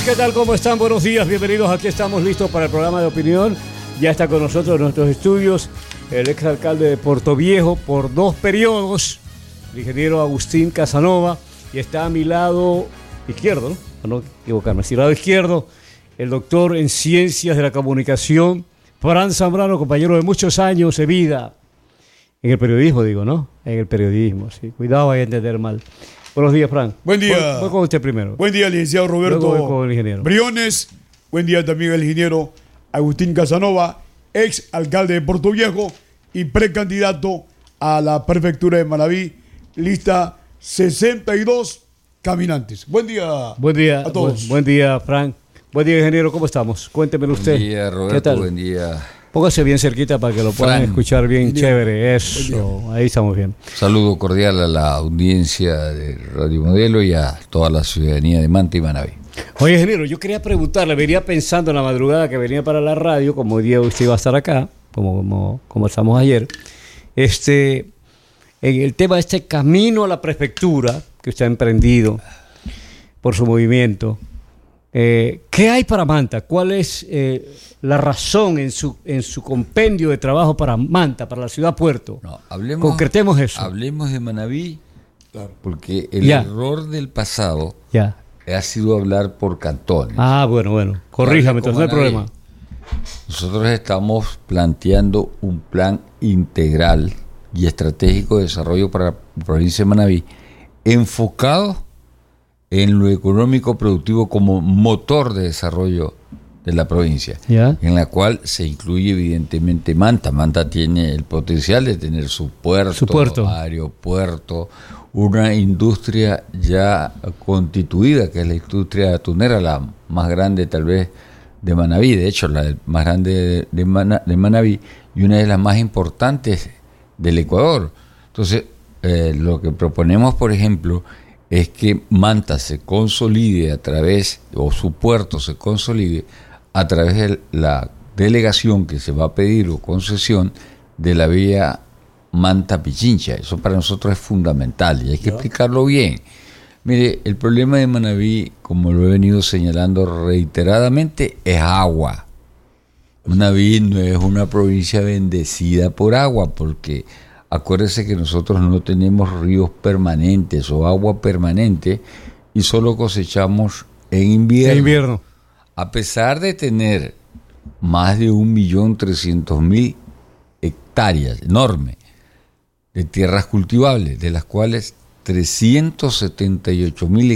¿qué tal? ¿Cómo están? Buenos días, bienvenidos. Aquí estamos listos para el programa de opinión. Ya está con nosotros en nuestros estudios el exalcalde de Portoviejo por 2 periodos, el ingeniero Agustín Casanova, y está a mi lado izquierdo, ¿no? Para no equivocarme, a mi lado izquierdo, el doctor en Ciencias de la Comunicación, Fran Zambrano, compañero de muchos años de vida en el periodismo, digo, ¿no? En el periodismo, sí. Cuidado, vaya a entender mal. Buenos días, Fran. Buen día. Voy con usted primero. Buen día, licenciado Roberto Luego voy con el ingeniero Briones. Buen día también al ingeniero Agustín Casanova, ex alcalde de Portoviejo y precandidato a la prefectura de Manabí. Lista 62 caminantes. Buen día. Buen día a todos. Buen día, Fran. Buen día, ingeniero. ¿Cómo estamos? Cuéntemelo usted. Buen día, Roberto. ¿Qué tal? Buen día. Póngase bien cerquita para que lo puedan Fran. escuchar bien chévere. Buen Eso, ahí estamos bien. Saludo cordial a la audiencia de Radio Modelo y a toda la ciudadanía de Manta y Manabí. Oye, ingeniero, yo quería preguntarle, venía pensando en la madrugada que venía para la radio, como hoy día usted iba a estar acá, como conversamos ayer, en el tema de este camino a la prefectura que usted ha emprendido por su movimiento. ¿Qué hay para Manta? ¿Cuál es la razón en su compendio de trabajo para Manta, para la ciudad puerto? No, concretemos eso. Hablemos de Manabí, Claro. porque el error del pasado Ya. ha sido hablar por cantones. Bueno. Corríjame, entonces no hay problema. Nosotros estamos planteando un plan integral y estratégico de desarrollo para la provincia de Manabí, enfocado en lo económico productivo como motor de desarrollo de la provincia, Ya. en la cual se incluye evidentemente Manta. Manta tiene el potencial de tener su puerto, aeropuerto, una industria ya constituida, que es la industria atunera, la más grande tal vez de Manabí, de hecho la más grande de Manabí y una de las más importantes del Ecuador. Entonces, lo que proponemos, por ejemplo, es que Manta se consolide o su puerto se consolide a través de la delegación que se va a pedir o concesión de la vía Manta-Pichincha. Eso para nosotros es fundamental y hay que explicarlo bien. Mire, el problema de Manabí, como lo he venido señalando reiteradamente, es agua. Manabí no es una provincia bendecida por agua, porque acuérdese que nosotros no tenemos ríos permanentes o agua permanente y solo cosechamos en invierno. A pesar de tener más de 1.300.000 hectáreas, enorme, de tierras cultivables, de las cuales 378.000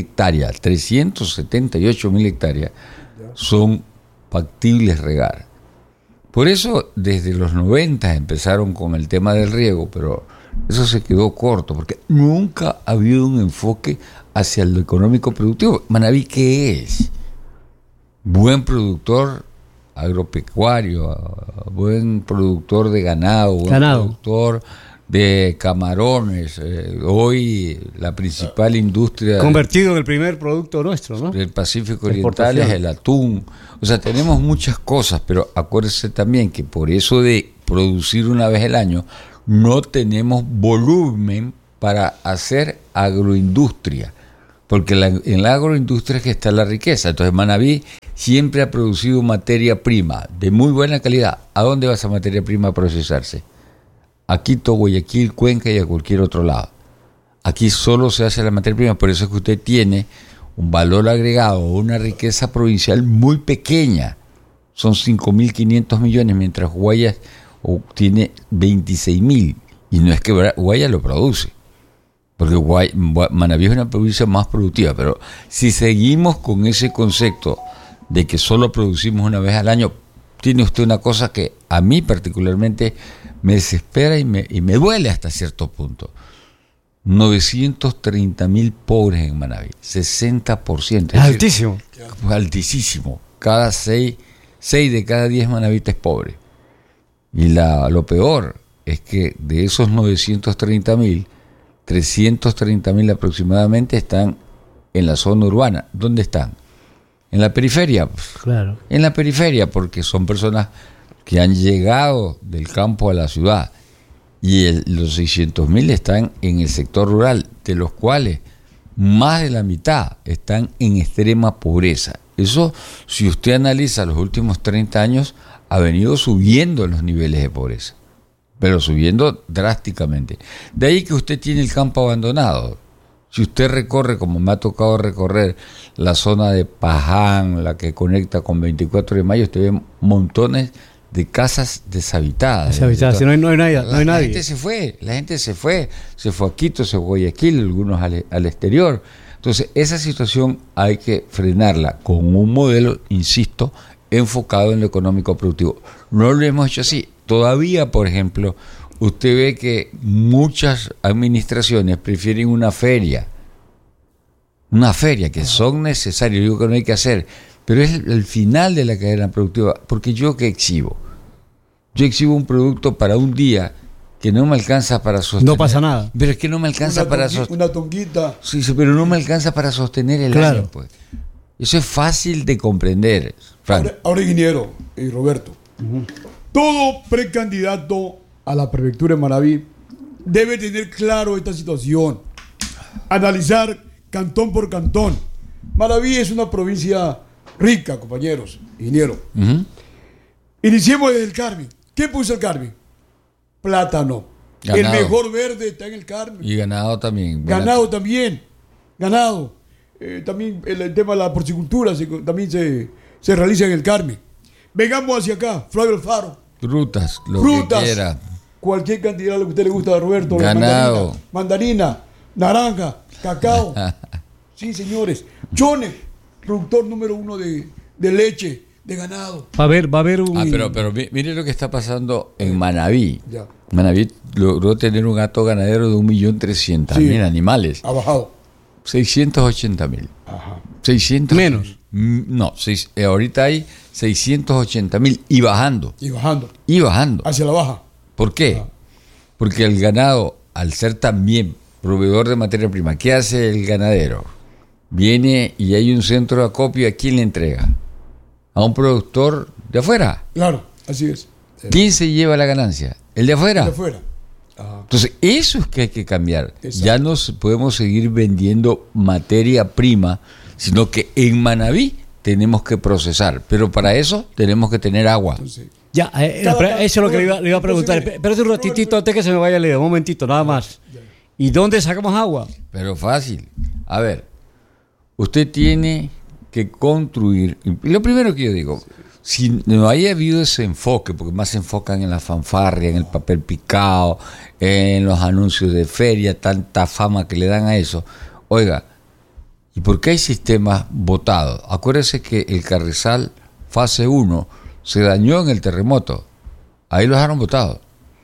hectáreas son factibles regar. Por eso desde los 90 empezaron con el tema del riego, pero eso se quedó corto, porque nunca ha habido un enfoque hacia lo económico productivo. Manabí, ¿qué es? Buen productor agropecuario, buen productor de ganado, productor de camarones. Hoy la principal industria convertido en el primer producto nuestro, ¿no? Del Pacífico Oriental es el atún. O sea, tenemos muchas cosas, pero acuérdese también que por eso de producir una vez al año no tenemos volumen para hacer agroindustria, porque en la agroindustria es que está la riqueza. Entonces Manabí siempre ha producido materia prima de muy buena calidad. ¿A dónde va esa materia prima a procesarse? A Quito, Guayaquil, Cuenca y a cualquier otro lado. Aquí solo se hace la materia prima, por eso es que usted tiene un valor agregado, una riqueza provincial muy pequeña. Son 5.500 millones, mientras Guayas obtiene 26.000. Y no es que Guayas lo produce, porque Manabí es una provincia más productiva. Pero si seguimos con ese concepto de que solo producimos una vez al año, tiene usted una cosa que a mí particularmente me desespera y me duele hasta cierto punto. 930.000 pobres en Manabí, 60%. Es altísimo. Altísimo. 6 de cada 10 manavites pobres. Y lo peor es que de esos 930.000, 330.000 aproximadamente están en la zona urbana. ¿Dónde están? En la periferia. Claro. En la periferia, porque son personas que han llegado del campo a la ciudad. Y los 600.000 están en el sector rural, de los cuales más de la mitad están en extrema pobreza. Eso, si usted analiza los últimos 30 años, ha venido subiendo los niveles de pobreza, pero subiendo drásticamente. De ahí que usted tiene el campo abandonado. Si usted recorre, como me ha tocado recorrer, la zona de Paján, la que conecta con 24 de mayo, usted ve montones de casas deshabitadas. Deshabitadas, si no hay nadie. La gente se fue a Quito, se fue a Guayaquil, algunos al exterior. Entonces, esa situación hay que frenarla con un modelo, insisto, enfocado en lo económico productivo. No lo hemos hecho así. Todavía, por ejemplo, usted ve que muchas administraciones prefieren una feria que son necesarias, digo que no hay que hacer, pero es el final de la cadena productiva, porque yo exhibo un producto para un día que no me alcanza para sostener. No pasa nada. Pero es que no me alcanza para sostener. Una tonguita. Sí, pero no me alcanza para sostener el año, pues. Eso es fácil de comprender. Ahora, ingeniero y Roberto, todo precandidato a la prefectura de Manabí debe tener claro esta situación. Analizar cantón por cantón. Manabí es una provincia rica, compañeros, ingeniero. Iniciemos desde el Carmen. ¿Qué puso el Carmen? Plátano. Ganado. El mejor verde está en el Carmen. Y ganado también. Ganado también. Ganado. También el tema de la porcicultura también se realiza en el Carmen. Vengamos hacia acá, Flavio Alfaro. Frutas, que quiera. Cualquier cantidad, lo que a usted le gusta, Roberto. Ganado. Mandarina, naranja, cacao. Sí, señores. Chone, productor número 1 de leche, de ganado. Va a haber un... Pero mire lo que está pasando en Manabí. Ya. Manabí logró tener un hato ganadero de 1.300.000 animales. Ha bajado. 680.000. Ajá. 600 menos. No, ahorita hay 680.000 y bajando. Y bajando. Hacia la baja. ¿Por qué? Porque el ganado, al ser también proveedor de materia prima, ¿qué hace el ganadero? Viene y hay un centro de acopio, ¿a quién le entrega? A un productor de afuera. Claro, así es. ¿Quién se lleva la ganancia? ¿El de afuera? El de afuera. Ajá. Entonces, eso es que hay que cambiar. Exacto. Ya no podemos seguir vendiendo materia prima, sino que en Manabí tenemos que procesar. Pero para eso tenemos que tener agua. Entonces, Ya, eso es lo que le iba a preguntar. Espérate un ratitito antes que se me vaya Leo, un momentito, nada más. ¿Y dónde sacamos agua? Pero fácil. A ver, usted tiene que construir. Y lo primero que yo digo, si no haya habido ese enfoque, porque más se enfocan en la fanfarria, en el papel picado, en los anuncios de feria, tanta fama que le dan a eso. Oiga, ¿y por qué hay sistemas botados? Acuérdese que el Carrizal fase 1 se dañó en el terremoto. Ahí lo dejaron botado.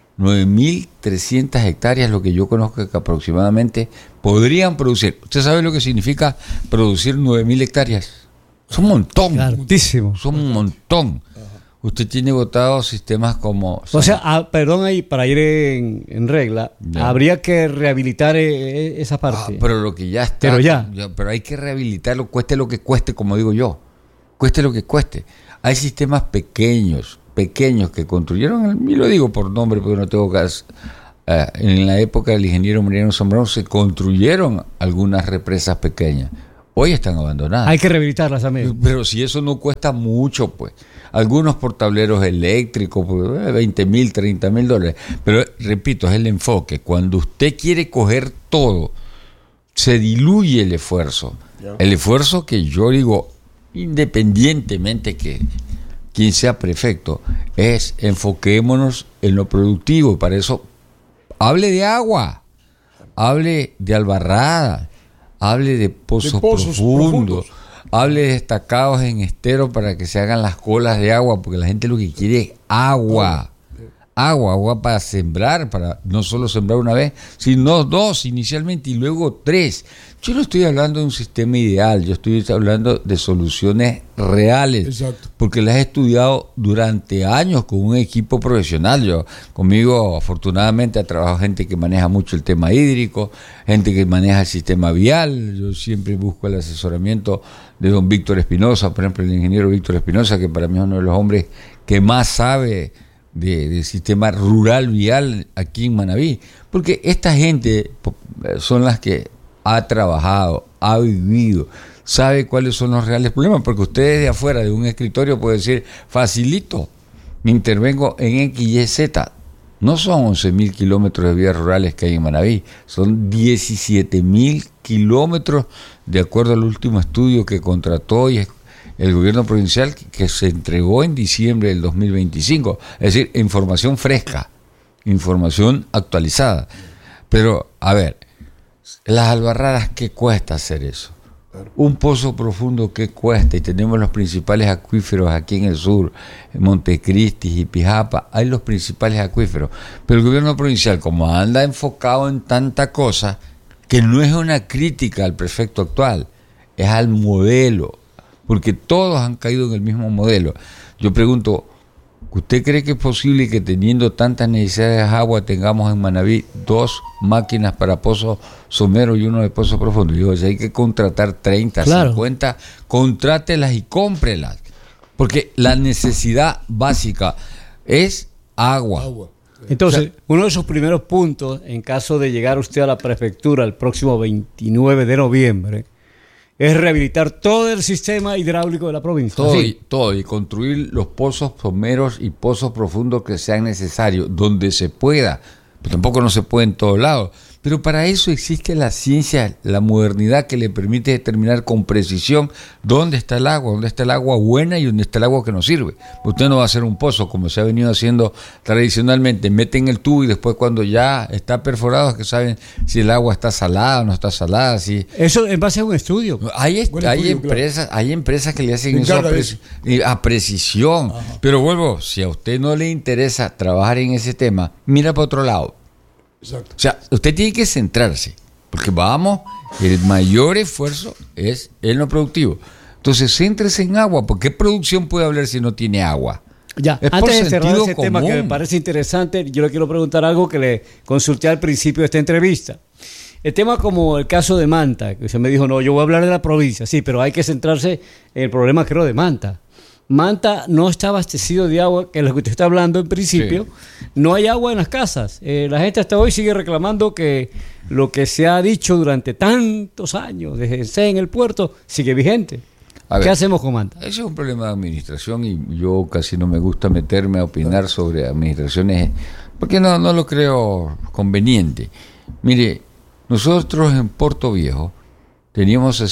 9.300 hectáreas, lo que yo conozco que aproximadamente podrían producir. ¿Usted sabe lo que significa producir 9.000 hectáreas? Son un montón. Hartísimo. Son un montón. Usted tiene votados sistemas como... O sea, perdón ahí, para ir en regla, ya. Habría que rehabilitar esa parte. Pero lo que ya está... Pero hay que rehabilitarlo, cueste lo que cueste, como digo yo. Cueste lo que cueste. Hay sistemas pequeños que construyeron, y lo digo por nombre porque no tengo caso. En la época del ingeniero Mariano Zambrano se construyeron algunas represas pequeñas. Hoy están abandonadas. Hay que rehabilitarlas también. Pero si eso no cuesta mucho, pues. Algunos por tableros eléctricos, pues, $20,000, $30,000. Pero repito, es el enfoque. Cuando usted quiere coger todo, se diluye el esfuerzo. Yeah. El esfuerzo que yo digo, independientemente que quien sea prefecto, es enfoquémonos en lo productivo. Para eso, hable de agua, hable de albarradas, hable de pozos profundos, hable de destacados en estero para que se hagan las colas de agua, porque la gente lo que quiere es agua para sembrar, para no solo sembrar una vez, sino 2 inicialmente y luego 3. Yo no estoy hablando de un sistema ideal, yo estoy hablando de soluciones reales. Exacto. Porque las he estudiado durante años con un equipo profesional. Conmigo afortunadamente ha trabajado gente que maneja mucho el tema hídrico, gente que maneja el sistema vial. Yo siempre busco el asesoramiento de don Víctor Espinosa, por ejemplo el ingeniero Víctor Espinosa, que para mí es uno de los hombres que más sabe del sistema rural vial aquí en Manabí, porque esta gente son las que ha trabajado, ha vivido, sabe cuáles son los reales problemas, porque usted desde afuera de un escritorio puede decir, facilito, me intervengo en X, Y, Z. No son 11.000 kilómetros de vías rurales que hay en Manabí, son 17.000 kilómetros, de acuerdo al último estudio que contrató el gobierno provincial, que se entregó en diciembre del 2025. Es decir, información fresca, información actualizada. Pero, a ver, las albarradas, ¿qué cuesta hacer eso? Un pozo profundo, ¿qué cuesta? Y tenemos los principales acuíferos aquí en el sur, en Montecristi y Pijapa, hay los principales acuíferos. Pero el gobierno provincial, como anda enfocado en tanta cosa, que no es una crítica al prefecto actual, es al modelo, porque todos han caído en el mismo modelo. Yo pregunto, ¿usted cree que es posible que teniendo tantas necesidades de agua tengamos en Manabí 2 máquinas para pozos someros y uno de pozo profundo? Digo, si hay que contratar 30, claro, 50, contrátelas y cómprelas, porque la necesidad básica es agua. Entonces, uno de sus primeros puntos, en caso de llegar usted a la prefectura el próximo 29 de noviembre, es rehabilitar todo el sistema hidráulico de la provincia. Todo, y construir los pozos someros y pozos profundos que sean necesarios, donde se pueda, pero tampoco no se puede en todos lados. Pero para eso existe la ciencia, la modernidad que le permite determinar con precisión dónde está el agua buena y dónde está el agua que nos sirve. Usted no va a hacer un pozo como se ha venido haciendo tradicionalmente, meten el tubo y después cuando ya está perforado es que saben si el agua está salada o no está salada. Si... Eso en base a un estudio. Hay empresas que le hacen eso a precisión. Ajá. Pero vuelvo, si a usted no le interesa trabajar en ese tema, mira para otro lado. Exacto. O sea, usted tiene que centrarse, porque el mayor esfuerzo es en lo productivo. Entonces, céntrese en agua, porque ¿qué producción puede haber si no tiene agua? Ya, es antes de cerrar ese tema que me parece interesante, yo le quiero preguntar algo que le consulté al principio de esta entrevista. El tema como el caso de Manta, que usted me dijo, no, yo voy a hablar de la provincia, sí, pero hay que centrarse en el problema, creo, de Manta. Manta no está abastecido de agua, que es lo que usted está hablando en principio. Sí. No hay agua en las casas. La gente hasta hoy sigue reclamando que lo que se ha dicho durante tantos años desde en el puerto sigue vigente. ¿Qué hacemos con Manta? Ese es un problema de administración y yo casi no me gusta meterme a opinar sobre administraciones porque no lo creo conveniente. Mire, nosotros en Puerto Viejo teníamos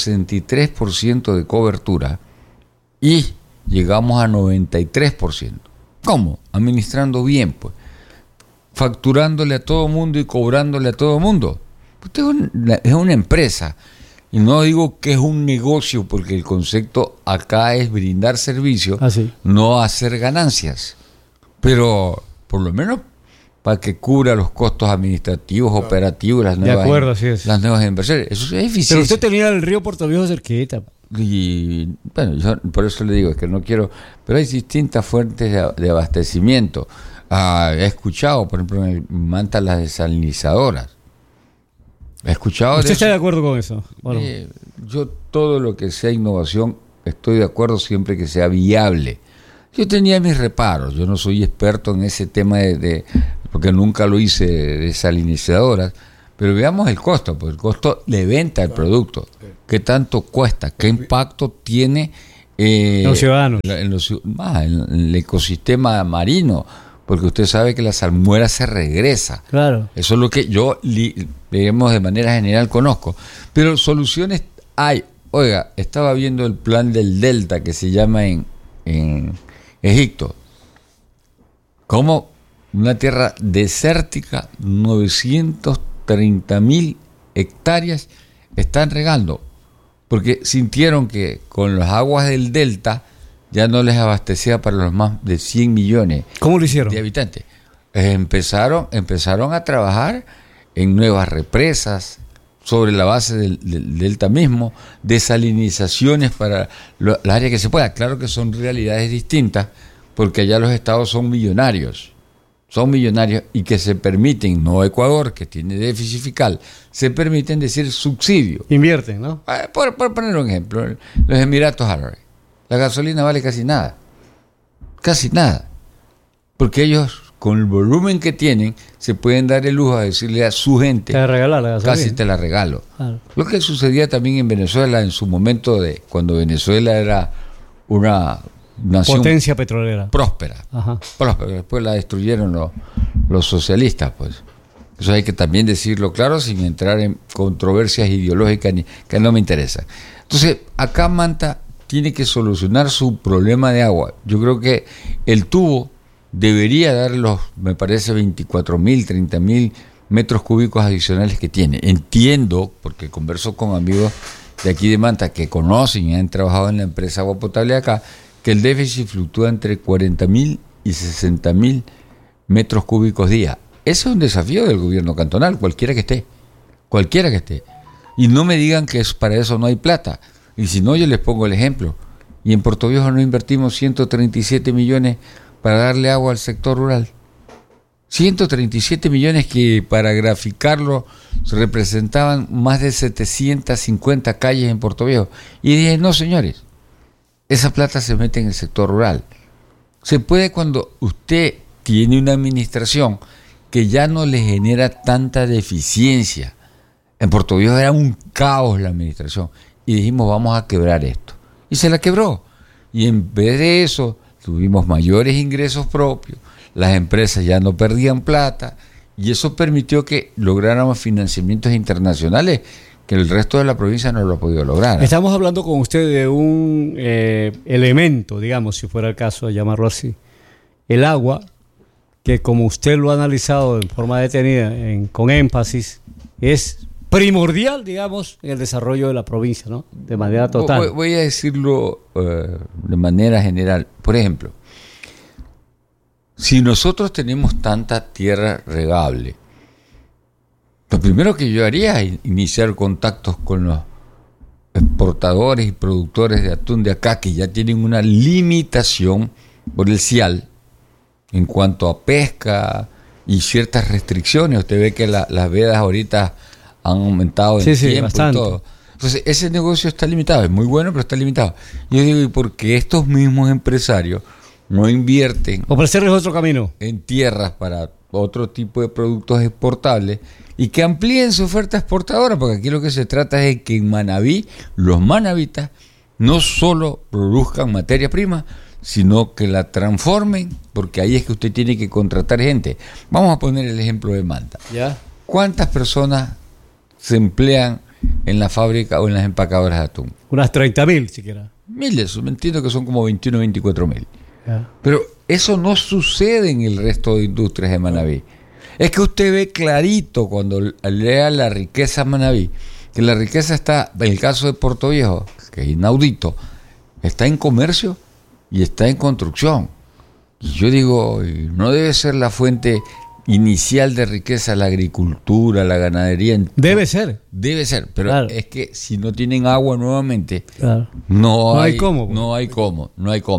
63% de cobertura y llegamos a 93%. ¿Cómo? Administrando bien, pues. Facturándole a todo mundo y cobrándole a todo mundo. Usted es una empresa. Y no digo que es un negocio, porque el concepto acá es brindar servicio, no hacer ganancias. Pero, por lo menos, para que cubra los costos administrativos, operativos, las nuevas inversiones. Eso es eficiente. Pero usted tenía el río Puerto Viejo cerquita. Y bueno, yo por eso le digo, es que no quiero, pero hay distintas fuentes de abastecimiento. He escuchado, por ejemplo, en Manta las desalinizadoras. He escuchado. ¿Usted está de acuerdo con eso? Bueno. Yo todo lo que sea innovación estoy de acuerdo siempre que sea viable. Yo tenía mis reparos, yo no soy experto en ese tema porque nunca lo hice de desalinizadoras. Pero veamos el costo, pues el costo de venta del producto. ¿Qué tanto cuesta? ¿Qué impacto tiene los ciudadanos? En el ecosistema marino? Porque usted sabe que la salmuera se regresa. Claro. Eso es lo que yo, digamos, de manera general conozco. Pero soluciones hay. Oiga, estaba viendo el plan del Delta que se llama en Egipto. Como una tierra desértica, 930.000 hectáreas están regando, porque sintieron que con las aguas del delta ya no les abastecía para los más de 100 millones. ¿Cómo lo hicieron? De habitantes. Empezaron a trabajar en nuevas represas sobre la base del delta mismo, desalinizaciones para las áreas que se pueda. Claro que son realidades distintas, porque allá los estados son millonarios y que se permiten, no Ecuador, que tiene déficit fiscal, se permiten decir subsidio. Invierten, ¿no? Por poner un ejemplo, los Emiratos Árabes, la gasolina vale casi nada, porque ellos con el volumen que tienen, se pueden dar el lujo de decirle a su gente, casi te la regalo. Claro. Lo que sucedía también en Venezuela en su momento, cuando Venezuela era una nación potencia petrolera próspera. Próspera. Después la destruyeron los socialistas, pues. Eso hay que también decirlo claro, sin entrar en controversias ideológicas que no me interesan. Entonces, acá Manta tiene que solucionar su problema de agua. Yo creo que el tubo debería dar me parece, 24.000, 30.000 metros cúbicos adicionales que tiene. Entiendo, porque converso con amigos de aquí de Manta que conocen y han trabajado en la empresa Agua Potable acá, que el déficit fluctúa entre 40.000 y 60.000 metros cúbicos día. Ese es un desafío del gobierno cantonal, cualquiera que esté. Y no me digan que para eso no hay plata. Y si no, yo les pongo el ejemplo. Y en Puerto Viejo no invertimos 137 millones para darle agua al sector rural. 137 millones que, para graficarlo, representaban más de 750 calles en Puerto Viejo. Y dije, no, señores, esa plata se mete en el sector rural. Se puede cuando usted tiene una administración que ya no le genera tanta deficiencia. En Puerto Viejo era un caos la administración. Y dijimos, vamos a quebrar esto. Y se la quebró. Y en vez de eso, tuvimos mayores ingresos propios. Las empresas ya no perdían plata. Y eso permitió que lográramos financiamientos internacionales que el resto de la provincia no lo ha podido lograr. Estamos hablando con usted de un elemento, digamos, si fuera el caso de llamarlo así. El agua, que como usted lo ha analizado en forma detenida, con énfasis, es primordial, digamos, en el desarrollo de la provincia, ¿no? De manera total. Voy a decirlo de manera general. Por ejemplo, si nosotros tenemos tanta tierra regable, lo primero que yo haría es iniciar contactos con los exportadores y productores de atún de acá, que ya tienen una limitación por el CIAL en cuanto a pesca y ciertas restricciones. Usted ve que las vedas ahorita han aumentado en tiempo bastante. Y todo. Entonces, ese negocio está limitado. Es muy bueno, pero está limitado. Yo digo, ¿y por qué estos mismos empresarios no invierten ofrecerles otro camino en tierras para otro tipo de productos exportables y que amplíen su oferta exportadora? Porque aquí lo que se trata es de que en Manabí, los manavitas no solo produzcan materia prima, sino que la transformen, porque ahí es que usted tiene que contratar gente. Vamos a poner el ejemplo de Manta. ¿Ya? ¿Cuántas personas se emplean en la fábrica o en las empacadoras de atún? Unas 30.000 siquiera. Miles, me entiendo que son como 21 o 24.000. Pero eso no sucede en el resto de industrias de Manabí. Es que usted ve clarito cuando lea la riqueza de Manabí, que la riqueza está, en el caso de Puerto Viejo, que es inaudito, está en comercio y está en construcción. Y yo digo, no debe ser la fuente inicial de riqueza la agricultura, la ganadería. Debe ser, pero claro, es que si no tienen agua nuevamente, claro, no hay cómo.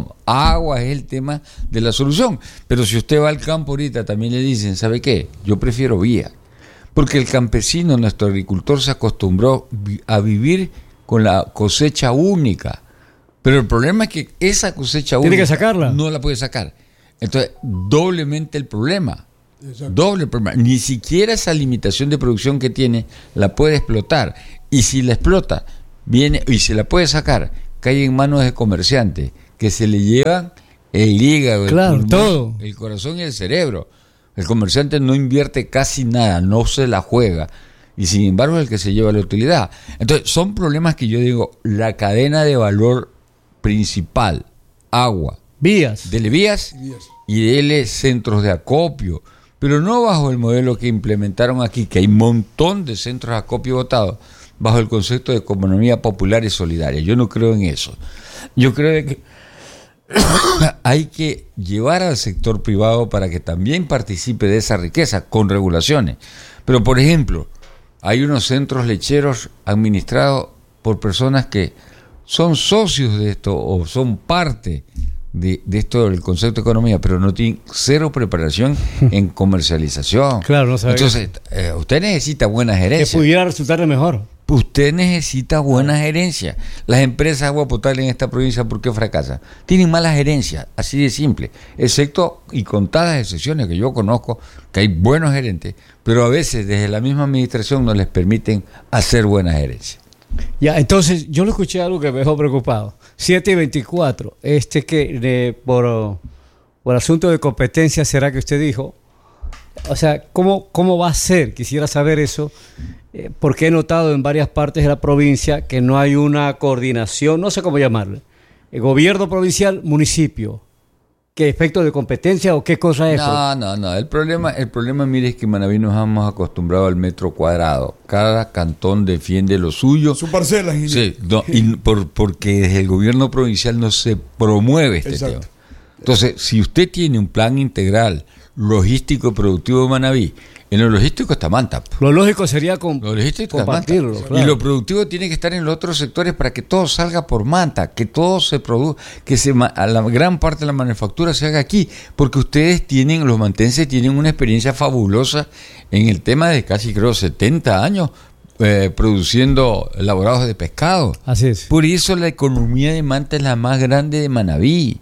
Agua es el tema de la solución. Pero si usted va al campo ahorita, también le dicen, ¿sabe qué? Yo prefiero vía. Porque el campesino, nuestro agricultor, se acostumbró a vivir con la cosecha única. Pero el problema es que esa cosecha única tiene que sacarla, no la puede sacar. Entonces, doblemente el problema. Doble problema. Ni siquiera esa limitación de producción que tiene la puede explotar. Y si la explota, viene y se la puede sacar, cae en manos de comerciantes que se le llevan el hígado, claro, el pulmón, todo, el corazón y el cerebro. El comerciante no invierte casi nada, no se la juega. Y sin embargo es el que se lleva la utilidad. Entonces, son problemas que yo digo, la cadena de valor principal, agua, vías, dele vías y dele centros de acopio, pero no bajo el modelo que implementaron aquí, que hay un montón de centros de acopio votados, bajo el concepto de economía popular y solidaria. Yo no creo en eso. Yo creo que hay que llevar al sector privado para que también participe de esa riqueza, con regulaciones. Pero, por ejemplo, hay unos centros lecheros administrados por personas que son socios de esto o son parte de esto del concepto de economía, pero no tienen cero preparación en comercialización. Claro, no sabe. Entonces, usted necesita buena gerencia. Que pudiera resultarle mejor. Usted necesita buena gerencia. Las empresas de agua potable en esta provincia, ¿por qué fracasan? Tienen mala gerencia, así de simple. Excepto y contadas excepciones que yo conozco, que hay buenos gerentes, pero a veces desde la misma administración no les permiten hacer buena gerencia. Ya, entonces yo lo escuché algo que me dejó preocupado. 7:24, por asunto de competencia, ¿será que usted dijo? O sea, ¿cómo va a ser? Quisiera saber eso, porque he notado en varias partes de la provincia que no hay una coordinación, no sé cómo llamarle, el gobierno provincial, municipio. ¿Qué efecto de competencia o qué cosa es eso? No. El problema, mire, es que en Manaví nos hemos acostumbrado al metro cuadrado. Cada cantón defiende lo suyo. Su parcela. Sí, porque desde el gobierno provincial no se promueve este tema. Entonces, si usted tiene un plan integral logístico y productivo de Manaví, en lo logístico está Manta. Lo lógico sería compartirlo. Claro. Y lo productivo tiene que estar en los otros sectores para que todo salga por Manta, que todo se produzca, a la gran parte de la manufactura se haga aquí, porque ustedes los mantenses tienen una experiencia fabulosa en el tema de casi, creo, 70 años produciendo elaborados de pescado. Así es. Por eso la economía de Manta es la más grande de Manaví.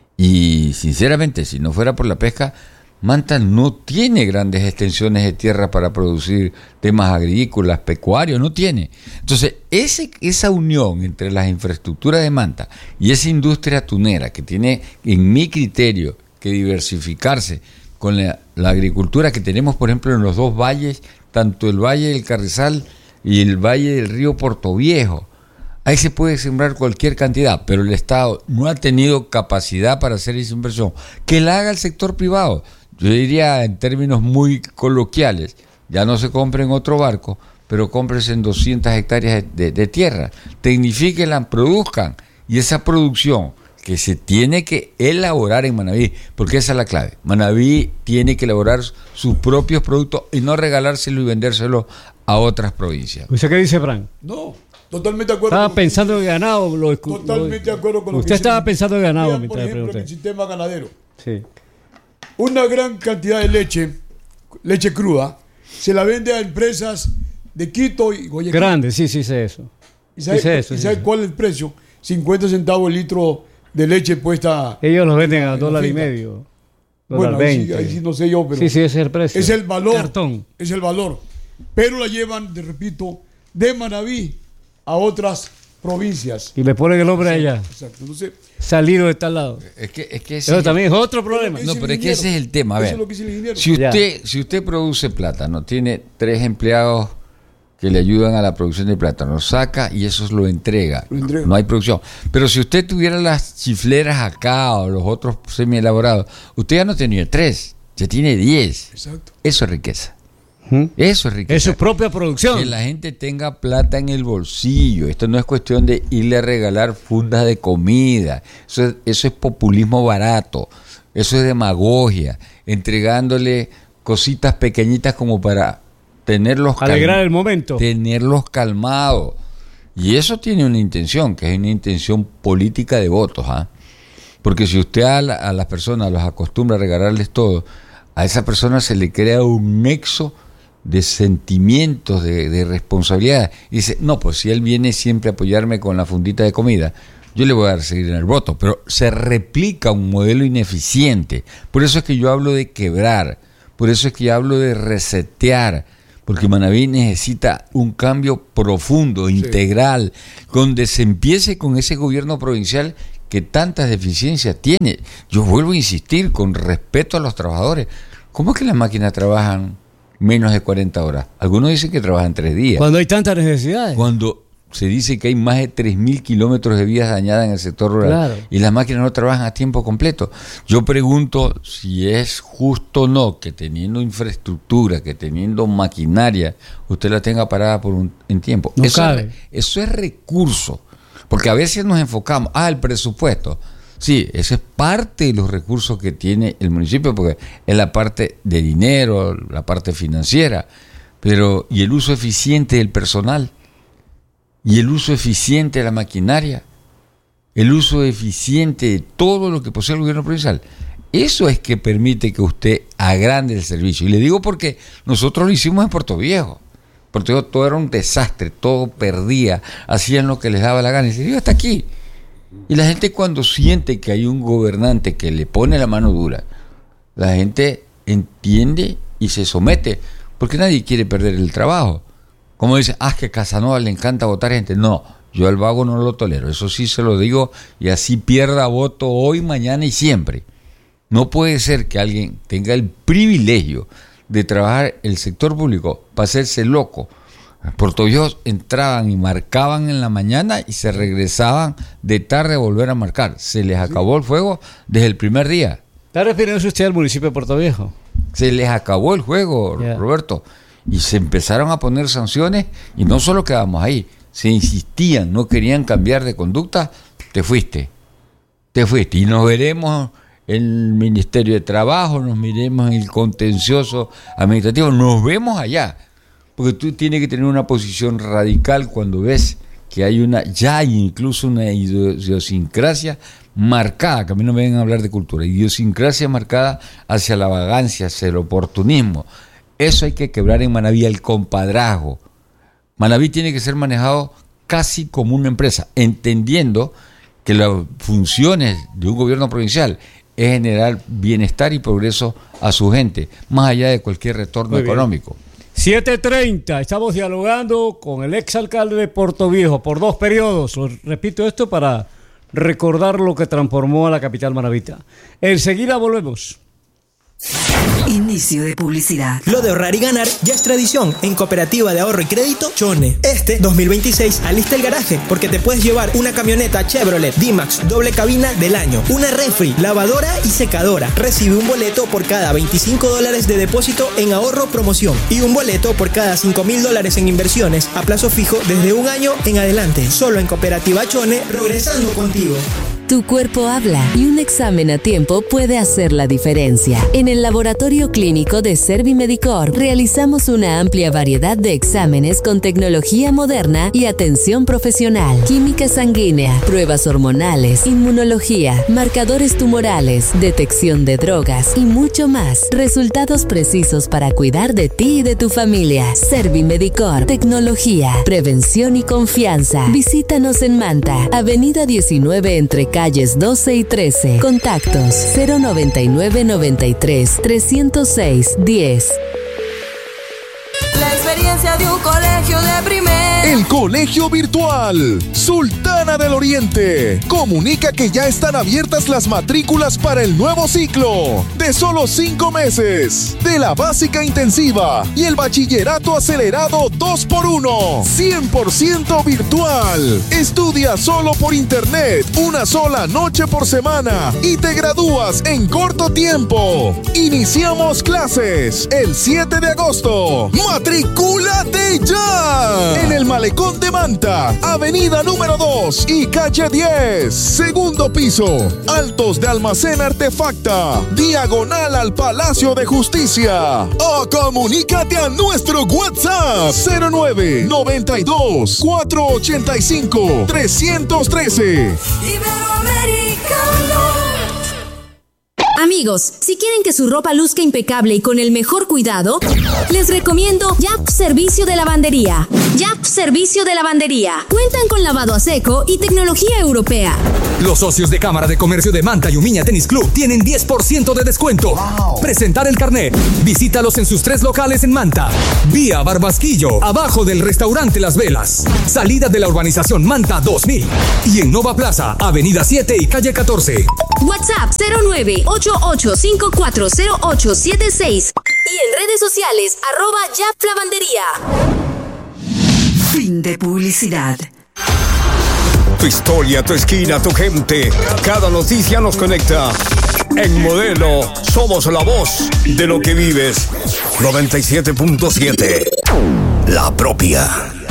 Y sinceramente, si no fuera por la pesca, Manta no tiene grandes extensiones de tierra para producir temas agrícolas, pecuarios, no tiene. Entonces, esa unión entre las infraestructuras de Manta y esa industria tunera que tiene, en mi criterio, que diversificarse con la agricultura que tenemos, por ejemplo, en los dos valles, tanto el Valle del Carrizal y el Valle del Río Portoviejo. Ahí se puede sembrar cualquier cantidad, pero el Estado no ha tenido capacidad para hacer esa inversión. Que la haga el sector privado. Yo diría en términos muy coloquiales, ya no se compren otro barco, pero cómprense en 200 hectáreas de tierra, tecnifíquenla, produzcan, y esa producción que se tiene que elaborar en Manaví, porque esa es la clave. Manaví tiene que elaborar sus propios productos y no regalárselo y vendérselo a otras provincias. ¿Usted qué dice, Fran? No, totalmente de acuerdo. Estaba pensando en ganado. Totalmente de acuerdo con lo que usted estaba pensando en ganado. Por ejemplo, en el sistema ganadero. Sí. Una gran cantidad de leche cruda, se la vende a empresas de Quito y Guayaquil. Grande, sí, sé eso. ¿Y sabe cuál es el precio? 50 centavos el litro de leche puesta. Ellos los venden a $1.50. Bueno, ahí sí no sé yo, pero. Sí, ese es el precio. Es el valor. Cartón. Es el valor. Pero la llevan, repito, de Manaví a otras provincias. Y le ponen el nombre allá. Exacto. Entonces, salido de tal lado. Es que eso también es otro problema. No, pero es que ese es el tema. A ver, si usted produce plátano, tiene 3 empleados que le ayudan a la producción de plátano, saca y eso lo entrega. No hay producción. Pero si usted tuviera las chifleras acá o los otros semi-elaborados, usted ya no tenía 3, ya tiene 10. Exacto. Eso es riqueza. Eso es riqueza. Es su propia producción. Que la gente tenga plata en el bolsillo. Esto no es cuestión de irle a regalar fundas de comida. Eso es populismo barato. Eso es demagogia. Entregándole cositas pequeñitas como para tenerlos alegrar el momento. Tenerlos calmados. Y eso tiene una intención, que es una intención política de votos. Porque si usted a las personas los acostumbra a regalarles todo, a esa persona se le crea un nexo de sentimientos, de responsabilidad. Y dice, no, pues si él viene siempre a apoyarme con la fundita de comida, yo le voy a dar seguir en el voto. Pero se replica un modelo ineficiente. Por eso es que yo hablo de quebrar, por eso es que yo hablo de resetear, porque Manaví necesita un cambio profundo, integral, donde se empiece con ese gobierno provincial que tantas deficiencias tiene. Yo vuelvo a insistir, con respeto a los trabajadores, ¿cómo es que las máquinas trabajan menos de 40 horas? Algunos dicen que trabajan 3 días. Cuando hay tantas necesidades. Cuando se dice que hay más de 3.000 kilómetros de vías dañadas en el sector rural, claro, y las máquinas no trabajan a tiempo completo. Yo pregunto si es justo o no que teniendo infraestructura, que teniendo maquinaria, usted la tenga parada en tiempo. No cabe. Eso es recurso. Porque a veces nos enfocamos, el presupuesto. Sí, eso es parte de los recursos que tiene el municipio, porque es la parte de dinero, la parte financiera, pero y el uso eficiente del personal, y el uso eficiente de la maquinaria, el uso eficiente de todo lo que posee el gobierno provincial. Eso es que permite que usted agrande el servicio. Y le digo porque nosotros lo hicimos en Puerto Viejo. Puerto Viejo todo era un desastre, todo perdía, hacían lo que les daba la gana. Y se dio hasta aquí. Y la gente, cuando siente que hay un gobernante que le pone la mano dura, la gente entiende y se somete, porque nadie quiere perder el trabajo. Como dice, que a Casanova le encanta votar gente. No, yo al vago no lo tolero, eso sí se lo digo, y así pierda voto hoy, mañana y siempre. No puede ser que alguien tenga el privilegio de trabajar el sector público para hacerse loco. Puerto Viejo entraban y marcaban en la mañana y se regresaban de tarde a volver a marcar. Se les acabó el fuego desde el primer día. ¿Está refiriéndose usted al municipio de Puerto Viejo? Se les acabó el juego, Roberto. Y se empezaron a poner sanciones y no solo quedamos ahí, se insistían, no querían cambiar de conducta, te fuiste. Y nos veremos en el Ministerio de Trabajo, nos veremos en el contencioso administrativo, nos vemos allá. Porque tú tienes que tener una posición radical cuando ves que hay incluso una idiosincrasia marcada, que a mí no me vengan a hablar de cultura, idiosincrasia marcada hacia la vagancia, hacia el oportunismo. Eso hay que quebrar en Manaví, el compadrazgo. Manaví tiene que ser manejado casi como una empresa, entendiendo que las funciones de un gobierno provincial es generar bienestar y progreso a su gente, más allá de cualquier retorno económico. 7:30, estamos dialogando con el exalcalde de Puerto Viejo por 2 periodos. Repito esto para recordar lo que transformó a la capital manavita. Enseguida volvemos. Inicio de publicidad. Lo de ahorrar y ganar ya es tradición en Cooperativa de Ahorro y Crédito Chone. Este 2026 alista el garaje porque te puedes llevar una camioneta Chevrolet D-Max doble cabina del año, una refri, lavadora y secadora. Recibe un boleto por cada $25 de depósito en ahorro promoción y un boleto por cada $5,000 en inversiones a plazo fijo desde 1 año en adelante. Solo en Cooperativa Chone, progresando contigo. Tu cuerpo habla y un examen a tiempo puede hacer la diferencia. En el laboratorio clínico de Servimedicor realizamos una amplia variedad de exámenes con tecnología moderna y atención profesional. Química sanguínea, pruebas hormonales, inmunología, marcadores tumorales, detección de drogas y mucho más. Resultados precisos para cuidar de ti y de tu familia. Servimedicor, tecnología, prevención y confianza. Visítanos en Manta, Avenida 19 entre calles 12 y 13. Contactos 099 93 306 10. La experiencia de un colegio de primera. El Colegio Virtual Sultana del Oriente comunica que ya están abiertas las matrículas para el nuevo ciclo de solo 5 meses de la básica intensiva y el bachillerato acelerado 2x1, 100% virtual. Estudia solo por internet, una sola noche por semana y te gradúas en corto tiempo. Iniciamos clases el 7 de agosto. ¡Matricúlate ya! En el Malecón de Manta, avenida número 2 y calle 10, segundo piso, altos de Almacén Artefacta, diagonal al Palacio de Justicia. O comunícate a nuestro WhatsApp 09 92 485 313. Iberoamericano. Amigos, si quieren que su ropa luzca impecable y con el mejor cuidado, les recomiendo Yap Servicio de Lavandería. Yap Servicio de Lavandería. Cuentan con lavado a seco y tecnología europea. Los socios de Cámara de Comercio de Manta y Umiña Tenis Club tienen 10% de descuento. Wow. Presentar el carnet. Visítalos en sus 3 locales en Manta. Vía Barbasquillo, abajo del restaurante Las Velas. Salida de la urbanización Manta 2000. Y en Nova Plaza, avenida 7 y calle 14. WhatsApp 0988540876 y en redes sociales @YapLavandería. Fin de publicidad. Tu historia, tu esquina, tu gente. Cada noticia nos conecta. En Modelo, somos la voz de lo que vives. 97.7. La propia.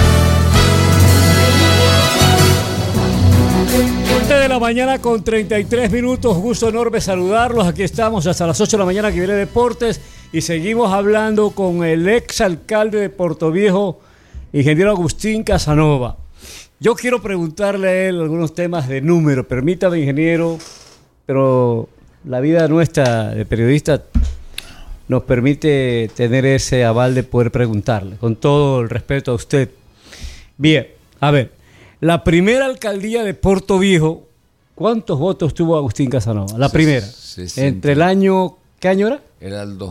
De la mañana con 33 minutos, gusto enorme saludarlos, aquí estamos hasta las 8 de la mañana que viene Deportes y seguimos hablando con el exalcalde de Puerto Viejo, ingeniero Agustín Casanova. Yo quiero preguntarle a él algunos temas de número, permítame ingeniero, pero la vida nuestra de periodista nos permite tener ese aval de poder preguntarle, con todo el respeto a usted. Bien, a ver, la primera alcaldía de Puerto Viejo, ¿cuántos votos tuvo Agustín Casanova? La primera. 60. Entre el año, ¿qué año era? Era el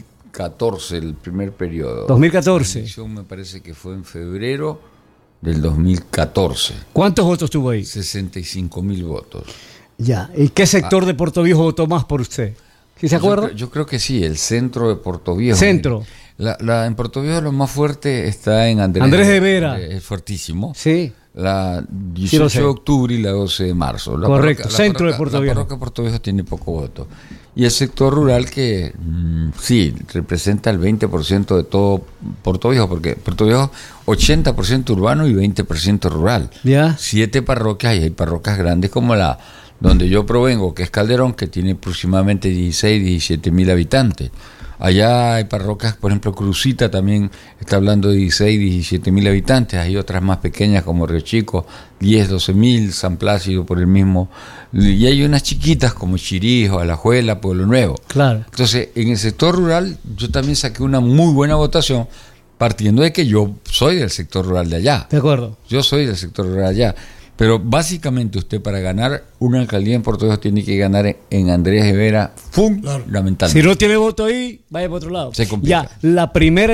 2014, el primer periodo. 2014. La elección me parece que fue en febrero del 2014. ¿Cuántos votos tuvo ahí? 65.000 votos. Ya. ¿Y qué sector de Puerto Viejo votó más por usted? ¿Sí se acuerda? Yo creo que sí, el centro de Puerto Viejo. Centro. En Puerto Viejo lo más fuerte está en Andrés de Vera. Es fuertísimo. Sí. La 18 de octubre y la 12 de marzo. Correcto, centro de Puerto Viejo. La parroquia de Puerto Viejo tiene poco voto. Y el sector rural que sí, representa el 20% de todo Puerto Viejo, porque Puerto Viejo 80% urbano y 20% rural. Ya. 7 parroquias, y hay parroquias grandes como la donde yo provengo, que es Calderón, que tiene aproximadamente 17.000 habitantes. Allá hay parroquias, por ejemplo, Crucita también está hablando de 17.000 habitantes. Hay otras más pequeñas como Río Chico, 12.000, San Plácido por el mismo. Y hay unas chiquitas como Chirijo, Alajuela, Pueblo Nuevo. Claro. Entonces, en el sector rural yo también saqué una muy buena votación, partiendo de que yo soy del sector rural de allá. De acuerdo. Yo soy del sector rural de allá. Pero básicamente usted para ganar una alcaldía en Puerto Viejo tiene que ganar en Andrés de Vera fundamentalmente. Si no tiene voto ahí, vaya para otro lado. Se complica. Ya, la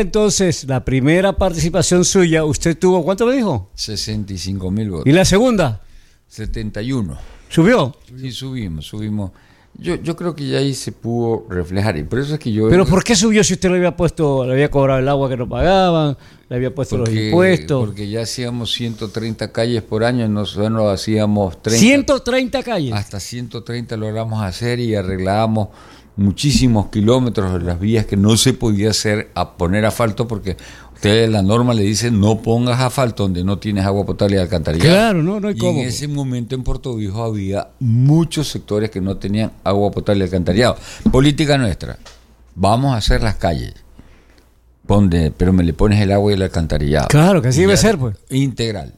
primera participación suya, ¿usted tuvo cuánto me dijo? 65.000 votos. ¿Y la segunda? 71. ¿Subió? Sí, subimos. Yo creo que ya ahí se pudo reflejar, y por eso es que yo... ¿Pero por qué subió si usted le había cobrado el agua que no pagaban, le había puesto los impuestos? Porque ya hacíamos 130 calles por año, nosotros no hacíamos 30. 130 calles. Hasta 130 logramos hacer y arreglábamos muchísimos kilómetros de las vías que no se podía hacer a poner asfalto, porque usted la norma le dice no pongas asfalto donde no tienes agua potable y alcantarillado. Claro, no hay cómo. Y en ese momento en Puerto Viejo había muchos sectores que no tenían agua potable y alcantarillado. Política nuestra, vamos a hacer las calles, pero me le pones el agua y el alcantarillado. Claro, que así debe ser, pues. Integral.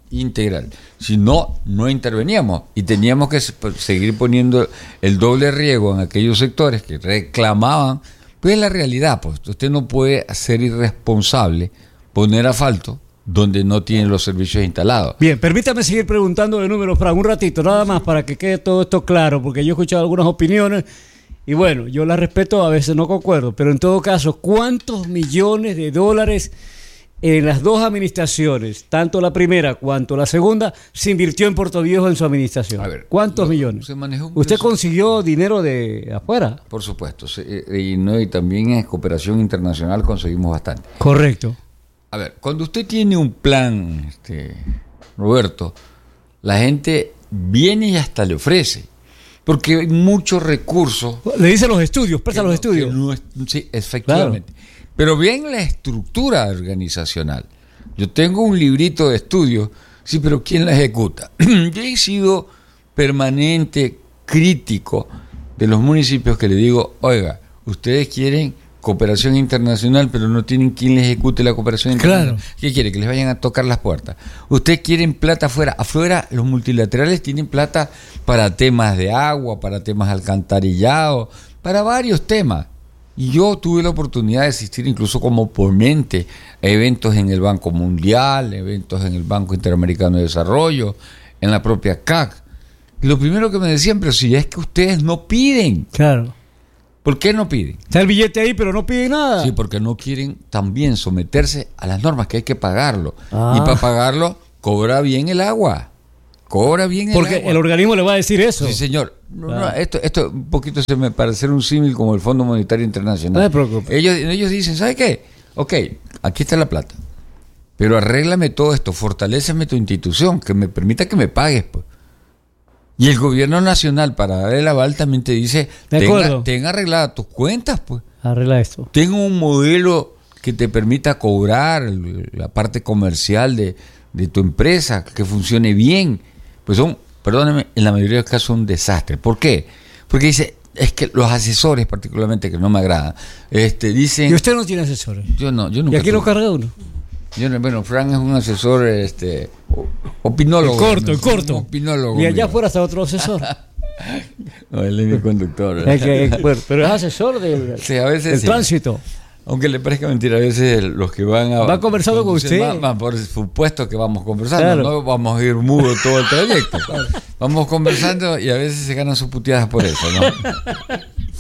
Si no interveníamos y teníamos que seguir poniendo el doble riego en aquellos sectores que reclamaban. Pues es la realidad, pues usted no puede ser irresponsable, poner asfalto donde no tiene los servicios instalados. Bien, permítame seguir preguntando de números, Fran, un ratito, nada más para que quede todo esto claro, porque yo he escuchado algunas opiniones y bueno, yo las respeto, a veces no concuerdo, pero en todo caso, ¿cuántos millones de dólares en las dos administraciones, tanto la primera cuanto la segunda, se invirtió en Puerto Viejo en su administración? A ver, ¿cuántos millones? ¿Usted consiguió dinero de afuera? Por supuesto, y también en cooperación internacional conseguimos bastante. Correcto. A ver, cuando usted tiene un plan, Roberto, la gente viene y hasta le ofrece, porque hay muchos recursos. Le dicen los estudios, presta los estudios. Sí, efectivamente. Claro. Pero bien la estructura organizacional. Yo tengo un librito de estudios, sí, pero ¿quién la ejecuta? Yo he sido permanente crítico de los municipios que le digo, oiga, ustedes quieren cooperación internacional, pero no tienen quien les ejecute la cooperación internacional. Claro. ¿Qué quiere? Que les vayan a tocar las puertas. Ustedes quieren plata afuera. Afuera los multilaterales tienen plata para temas de agua, para temas alcantarillados, para varios temas. Y yo tuve la oportunidad de asistir incluso como ponente a eventos en el Banco Mundial, eventos en el Banco Interamericano de Desarrollo, en la propia CAC. Y lo primero que me decían, pero si es que ustedes no piden. Claro. ¿Por qué no piden? Está el billete ahí, pero no piden nada. Sí, porque no quieren también someterse a las normas, que hay que pagarlo. Y para pagarlo, cobra bien el agua. Porque el organismo le va a decir eso. Sí, señor. Esto un poquito se me parece un símil como el Fondo Monetario Internacional. No se preocupe. Ellos dicen, ¿sabe qué? Ok, aquí está la plata, pero arréglame todo esto, fortaléceme tu institución, que me permita que me pagues, pues. Y el gobierno nacional, para darle el aval, también te dice, ten arregladas tus cuentas, pues. Arregla esto. Tengo un modelo que te permita cobrar la parte comercial de tu empresa, que funcione bien. Pues perdónenme, en la mayoría de los casos un desastre. ¿Por qué? Porque dice, es que los asesores particularmente, que no me agradan, dicen... ¿Y usted no tiene asesores? Yo nunca. ¿Y aquí lo carga uno? Bueno, Frank es un asesor opinólogo. El corto. Opinólogo. Y allá afuera está otro asesor. No, él es mi conductor. Pero es asesor del tránsito. Aunque le parezca mentira, a veces los que van conversando con usted. Por supuesto que vamos conversando, claro. No vamos a ir mudo todo el trayecto. Vamos conversando y a veces se ganan sus puteadas por eso, ¿no?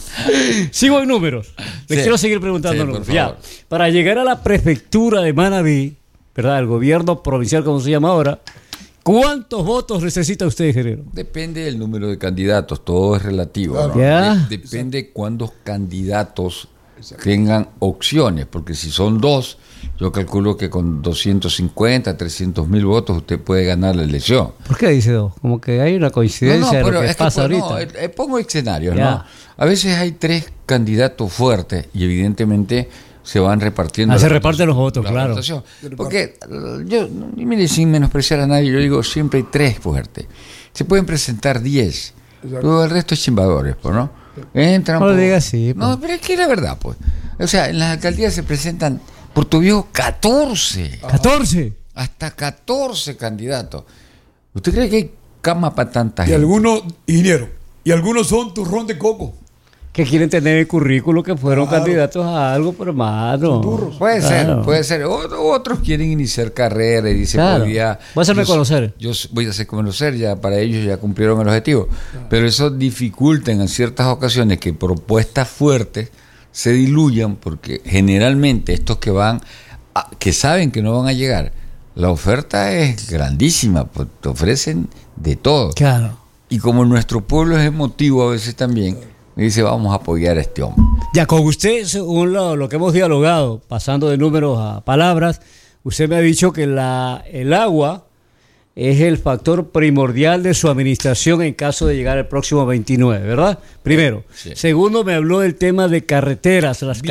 Sigo en números. Les quiero seguir preguntando números. Ya, para llegar a la prefectura de Manabí, ¿verdad? El gobierno provincial, como se llama ahora, ¿cuántos votos necesita usted, ingeniero? Depende del número de candidatos, todo es relativo, ¿no? Depende cuántos candidatos tengan opciones, porque si son 2, yo calculo que con 250, 300,000 votos usted puede ganar la elección. ¿Por qué dice 2? Como que hay una coincidencia de lo que pasa ahorita. Pongo escenarios, ¿no? A veces hay 3 candidatos fuertes y evidentemente se van repartiendo. Se reparten los votos, claro. Porque yo, mire, sin menospreciar a nadie, yo digo, siempre hay 3 fuertes. Se pueden presentar 10, todo el resto es chimbadores, ¿no? Entran. No lo diga así. No, pero es que es la verdad, pues. O sea, en las alcaldías se presentan Puerto Viejo 14. ¿14? Hasta 14 candidatos. ¿Usted cree que hay cama para tanta gente? Y algunos, ingeniero, y algunos son turrón de coco. Que quieren tener el currículo que fueron candidatos a algo, pero hermano. Puede ser. Otros quieren iniciar carrera y dicen, voy a hacerme conocer. Yo voy a hacer conocer, ya para ellos ya cumplieron el objetivo. Pero eso dificulta en ciertas ocasiones que propuestas fuertes se diluyan, porque generalmente estos que saben que no van a llegar, la oferta es grandísima, pues te ofrecen de todo. Claro. Y como nuestro pueblo es emotivo a veces también, me dice, vamos a apoyar a este hombre. Ya, con usted, según lo que hemos dialogado, pasando de números a palabras, usted me ha dicho que el agua es el factor primordial de su administración en caso de llegar el próximo 29, ¿verdad? Primero. Sí. Segundo, me habló del tema de carreteras, las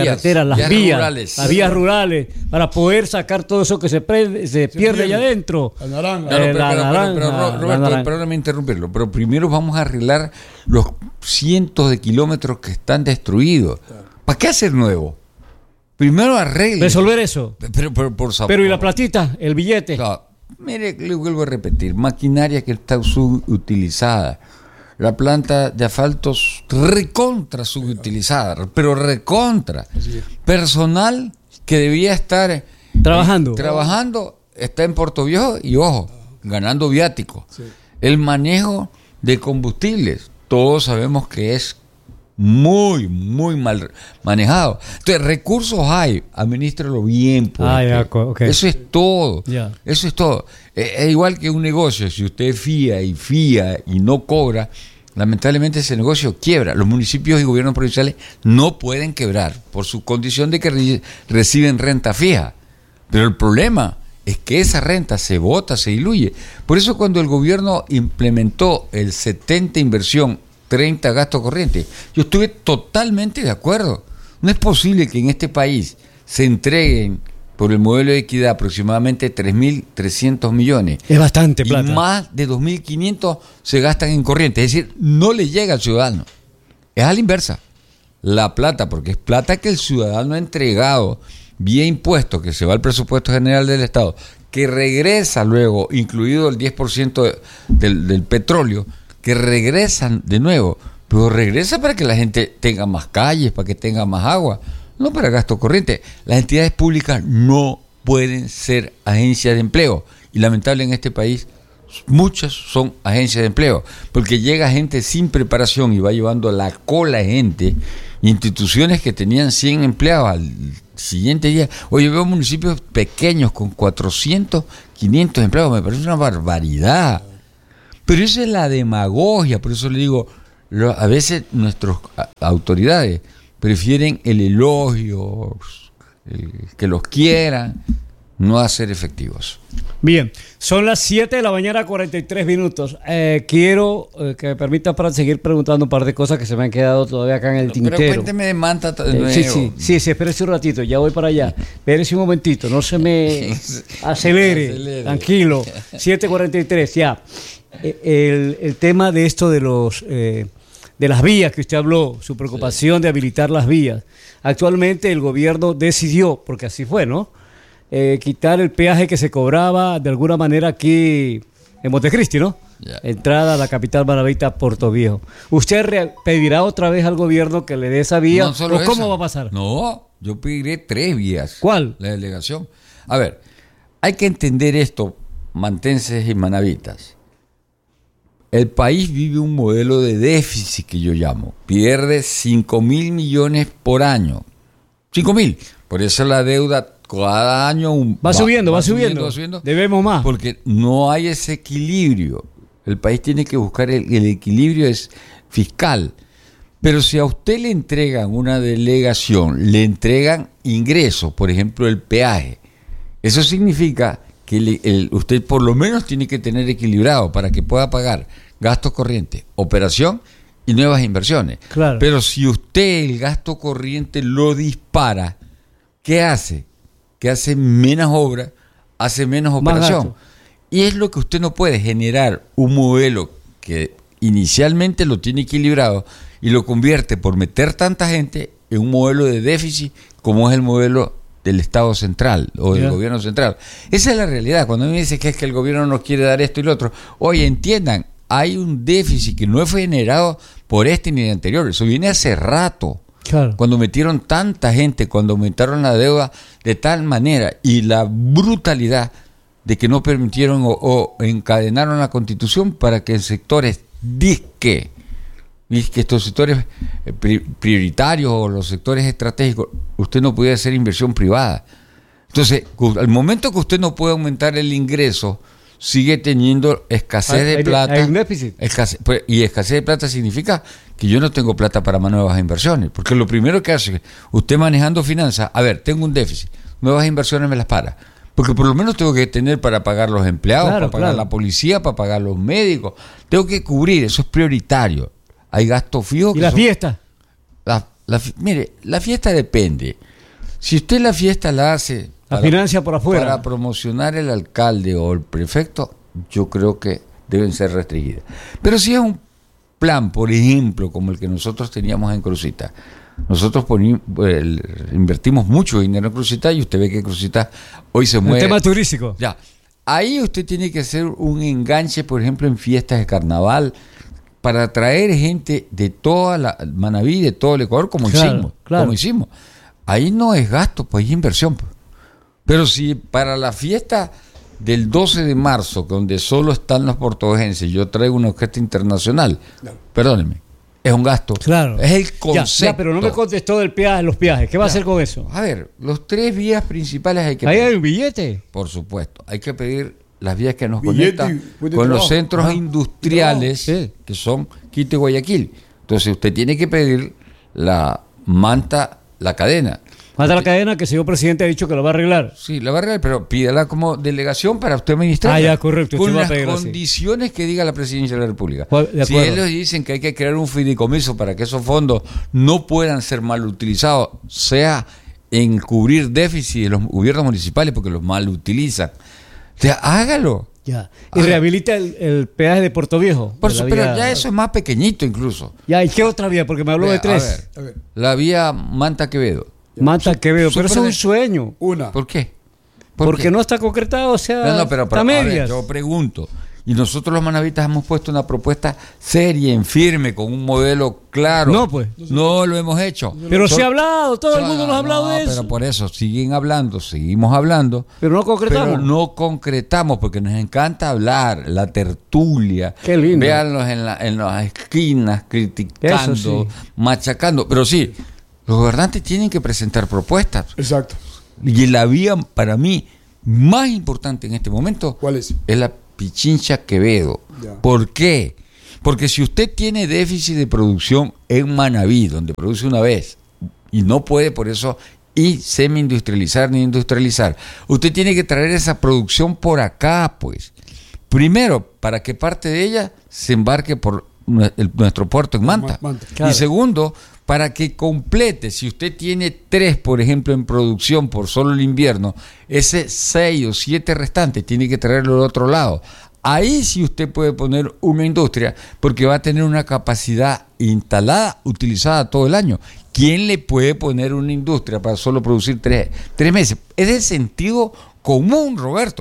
vías rurales, para poder sacar todo eso que se pierde allá adentro. La naranja. Roberto, perdóname interrumpirlo, pero primero vamos a arreglar los cientos de kilómetros que están destruidos. ¿Para qué hacer nuevo? Primero arregle. Resolver eso. Pero por favor. Pero ¿y la platita? ¿El billete? No, mire, le vuelvo a repetir. Maquinaria que está subutilizada. La planta de asfaltos recontra subutilizada, pero recontra. Personal que debía estar trabajando está en Puerto Viejo y, ojo, ganando viático. Sí. El manejo de combustibles, todos sabemos que es muy, muy mal manejado. Entonces, recursos hay, administralo bien. Okay. Eso es todo. Yeah. Eso es todo. Es igual que un negocio. Si usted fía y no cobra, lamentablemente ese negocio quiebra. Los municipios y gobiernos provinciales no pueden quebrar por su condición de que reciben renta fija. Pero el problema es que esa renta se bota, se diluye. Por eso cuando el gobierno implementó el 70 inversión, 30 gasto corriente, yo estuve totalmente de acuerdo. No es posible que en este país se entreguen por el modelo de equidad aproximadamente 3.300 millones. Es bastante plata. Y más de 2.500 se gastan en corriente. Es decir, no le llega al ciudadano. Es a la inversa. La plata, porque es plata que el ciudadano ha entregado vía impuestos, que se va al presupuesto general del Estado, que regresa luego, incluido el 10% del petróleo, que regresan de nuevo, pero regresa para que la gente tenga más calles, para que tenga más agua, no para gasto corriente. Las entidades públicas no pueden ser agencias de empleo, y lamentable en este país muchas son agencias de empleo, porque llega gente sin preparación y va llevando la cola de gente, instituciones que tenían 100 empleados al siguiente día. Oye, veo municipios pequeños con 400, 500 empleados, me parece una barbaridad. Pero eso es la demagogia, por eso le digo, a veces nuestras autoridades prefieren el elogio, que los quieran, no hacer efectivos. Bien, son las 7 de la mañana, 43 minutos. Quiero que me permitas para seguir preguntando un par de cosas que se me han quedado todavía acá en el tintero. Pero cuénteme de Manta. Sí, espérese un ratito, ya voy para allá. Espérese un momentito, no se me acelere. Tranquilo. 7:43, ya. El tema de esto de las vías que usted habló, su preocupación de habilitar las vías. Actualmente el gobierno decidió, porque así fue, ¿no? Quitar el peaje que se cobraba de alguna manera aquí en Montecristi, ¿no? entrada a la capital manabita, Puerto Viejo. ¿Usted pedirá otra vez al gobierno que le dé esa vía? No solo ¿O cómo esa. va a pasar? No, yo pediré 3 vías. ¿Cuál? La delegación. A ver, hay que entender esto, mantenses y manavitas. El país vive un modelo de déficit que yo llamo. Pierde 5.000 millones por año. 5.000. Por eso la deuda cada año va subiendo. Debemos más. Porque no hay ese equilibrio. El país tiene que buscar el equilibrio fiscal. Pero si a usted le entregan una delegación, le entregan ingresos, por ejemplo el peaje, eso significa que usted por lo menos tiene que tener equilibrado para que pueda pagar gastos corrientes, operación y nuevas inversiones. Claro. Pero si usted el gasto corriente lo dispara, ¿qué hace? Que hace menos obra, hace menos operación. Y es lo que usted no puede generar un modelo que inicialmente lo tiene equilibrado y lo convierte por meter tanta gente en un modelo de déficit como es el modelo del Estado central o del gobierno central. Esa es la realidad. Cuando me dice que es que el gobierno no quiere dar esto y lo otro, oye, entiendan, hay un déficit que no fue generado por este ni el anterior, eso viene hace rato. Claro. Cuando metieron tanta gente, cuando aumentaron la deuda de tal manera y la brutalidad de que no permitieron o encadenaron la Constitución para que en sectores disque estos sectores prioritarios o los sectores estratégicos, usted no pudiera hacer inversión privada. Entonces, al momento que usted no puede aumentar el ingreso, sigue teniendo escasez de plata. Hay un déficit. Y escasez de plata significa que yo no tengo plata para más nuevas inversiones. Porque lo primero que hace usted manejando finanzas, a ver, tengo un déficit, nuevas inversiones me las para. Porque por lo menos tengo que tener para pagar los empleados, para pagar la policía, para pagar los médicos. Tengo que cubrir, eso es prioritario. Hay gastos fijos. ¿Y la fiesta? Mire, la fiesta depende. Si usted la fiesta la hace... financia por afuera. Para promocionar el alcalde o el prefecto, yo creo que deben ser restringidas. Pero si es un plan, por ejemplo, como el que nosotros teníamos en Crucita, nosotros invertimos mucho dinero en Crucita y usted ve que Crucita hoy se mueve. El tema turístico. Ya. Ahí usted tiene que hacer un enganche, por ejemplo, en fiestas de carnaval, para atraer gente de toda la Manabí, de todo el Ecuador, como hicimos. Ahí no es gasto, pues es inversión. Pero si para la fiesta del 12 de marzo, donde solo están los portugueses, yo traigo una orquesta internacional, perdóneme, es un gasto. Claro. Es el concepto. Ya, pero no me contestó del peaje, los peajes. ¿Qué va a hacer con eso? A ver, los 3 vías principales hay que pedir. ¿Ahí hay un billete? Por supuesto. Hay que pedir las vías que nos conectan con los centros industriales que son Quito y Guayaquil. Entonces usted tiene que pedir la cadena. La cadena que el señor presidente ha dicho que lo va a arreglar. Sí, la va a arreglar, pero pídala como delegación para usted administrar. Ya, correcto. Con las condiciones que diga la presidencia de la República. Si ellos dicen que hay que crear un fideicomiso para que esos fondos no puedan ser mal utilizados, sea en cubrir déficit de los gobiernos municipales porque los mal utilizan, o sea, hágalo. Ya. Y rehabilita el peaje de Puerto Viejo. Pero ya eso es más pequeñito incluso. Ya, ¿y qué otra vía? Porque me habló de 3. A ver. La vía Manta-Quevedo. Manta-Quevedo, pero eso es un sueño. ¿Por qué? Porque no está concretado, o sea, pero está medias. Yo pregunto, y nosotros los manavitas hemos puesto una propuesta seria, en firme, con un modelo claro. No, pues. No lo hemos hecho. Pero se ha hablado, todo el mundo nos ha hablado de eso. Pero por eso seguimos hablando. Pero no concretamos. Pero no concretamos, porque nos encanta hablar, la tertulia. Qué lindo. Véanlos en las esquinas, criticando, machacando. Pero sí, los gobernantes tienen que presentar propuestas. Exacto. Y la vía, para mí, más importante en este momento, ¿cuál es? Es la Pichincha-Quevedo. ¿Por qué? Porque si usted tiene déficit de producción en Manabí, donde produce una vez, y no puede por eso semi-industrializar ni industrializar, usted tiene que traer esa producción por acá, pues. Primero, para que parte de ella se embarque por nuestro puerto en Manta. Claro. Y segundo, para que complete, si usted tiene 3, por ejemplo, en producción por solo el invierno, ese 6 o 7 restantes tiene que traerlo del otro lado. Ahí sí usted puede poner una industria, porque va a tener una capacidad instalada, utilizada todo el año. ¿Quién le puede poner una industria para solo producir 3 meses? Es de sentido común, Roberto.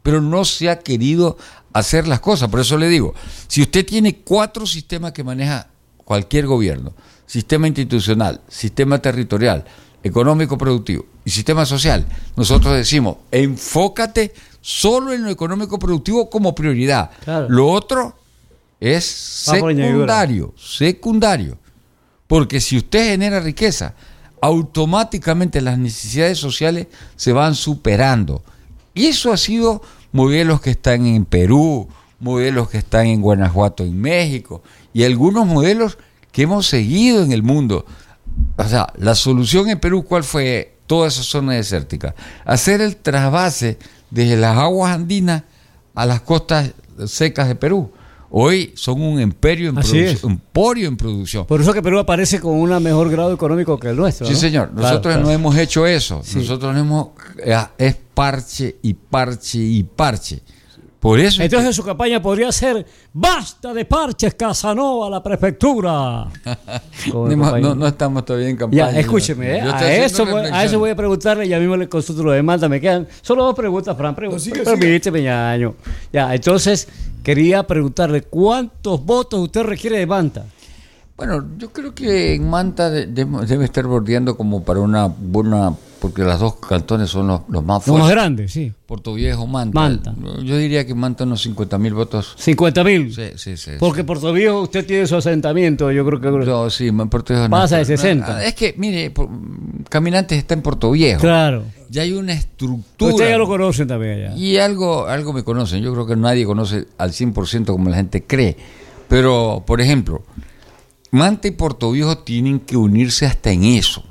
pero no se ha querido hacer las cosas. Por eso le digo, si usted tiene 4 sistemas que maneja cualquier gobierno, sistema institucional, sistema territorial, económico productivo y sistema social, nosotros decimos, enfócate solo en lo económico productivo como prioridad. Claro. Lo otro es secundario. Porque si usted genera riqueza, automáticamente las necesidades sociales se van superando. Y eso ha sido modelos que están en Perú, modelos que están en Guanajuato, en México, y algunos modelos que hemos seguido en el mundo. O sea, la solución en Perú, ¿cuál fue? Toda esa zona desértica. Hacer el trasvase desde las aguas andinas a las costas secas de Perú. Hoy son un emporio en producción. Por eso que Perú aparece con un mejor grado económico que el nuestro, ¿no? Sí, señor. Nosotros no hemos hecho eso. Sí. Nosotros es parche y parche y parche. Por eso entonces su campaña podría ser ¡basta de parches, Casanova, la prefectura! no estamos todavía en campaña. Ya, escúcheme, a eso voy a preguntarle y a mí me le consulto lo demanda. Me quedan solo 2 preguntas, Fran. Permíteme, ñaño. Ya, entonces quería preguntarle ¿cuántos votos usted requiere de Manta? Bueno, yo creo que en Manta debe estar bordeando como para una buena, porque los 2 cantones son los más fuertes. Los más grandes, sí. Portoviejo, Manta. Yo diría que Manta unos 50.000 votos. ¿50.000? Sí. Porque Portoviejo usted tiene su asentamiento, yo creo que... No, sí, Portoviejo pasa de 60. Es que, mire, Caminantes está en Portoviejo. Claro. Ya hay una estructura. Usted ya lo conocen también allá. Y algo me conocen. Yo creo que nadie conoce al 100% como la gente cree. Pero, por ejemplo, Manta y Portoviejo tienen que unirse hasta en eso.